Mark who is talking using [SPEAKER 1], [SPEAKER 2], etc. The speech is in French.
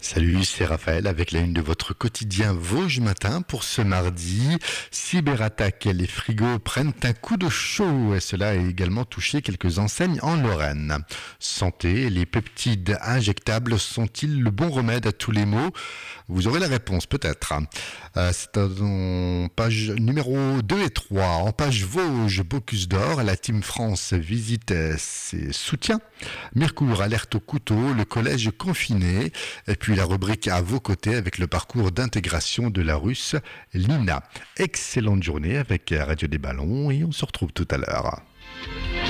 [SPEAKER 1] Salut, c'est Raphaël avec la une de votre quotidien Vosges Matin pour ce mardi. Cyberattaque, les frigos prennent un coup de chaud et cela a également touché quelques enseignes en Lorraine. Santé, les peptides injectables sont-ils le bon remède à tous les maux? Vous aurez la réponse peut-être. C'est en page numéro 2 et 3. En page Vosges, Bocuse d'Or, la Team France visite ses soutiens. Mircourt alerte au couteau, le collège confiné. Et puis la rubrique à vos côtés avec le parcours d'intégration de la Russe Lina. Excellente journée avec Radio des Ballons et on se retrouve tout à l'heure.